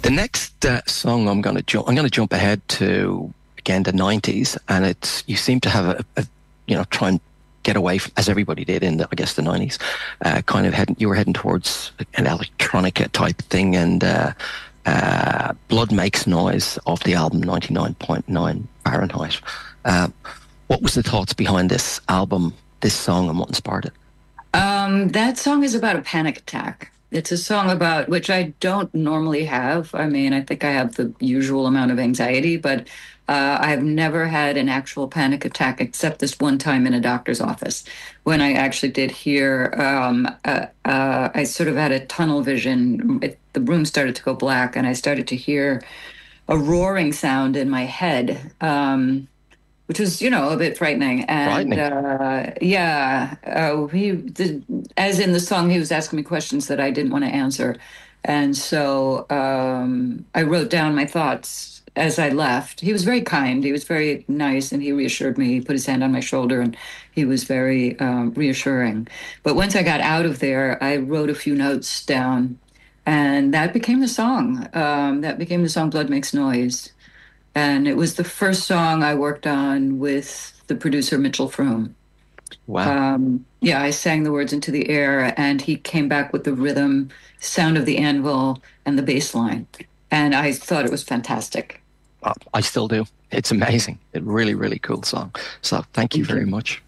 The next song I'm going to jump ahead to again the '90s, and it's you seem to have try and get away from, as everybody did in I guess the '90s, kind of you were heading towards an electronica type thing, and Blood Makes Noise off the album 99.9 Fahrenheit. What was the thoughts behind this album, this song, and what inspired it? That song is about a panic attack. It's a song about which I don't normally have. I mean, I think I have the usual amount of anxiety, but I've never had an actual panic attack except this one time in a doctor's office when I actually did hear. I sort of had a tunnel vision. The room started to go black, and I started to hear a roaring sound in my head. Which was, a bit frightening. And Frightening. as in the song, he was asking me questions that I didn't want to answer. And so I wrote down my thoughts as I left. He was very kind. He was very nice, and he reassured me. He put his hand on my shoulder, and he was very reassuring. But once I got out of there, I wrote a few notes down, and that became the song. That became the song Blood Makes Noise. And it was the first song I worked on with the producer Mitchell Froom. Wow. Yeah, I sang the words into the air, and he came back with the rhythm, sound of the anvil, and the bass line. And I thought it was fantastic. I still do. It's amazing. A really, really cool song. So thank you Thank very you. much.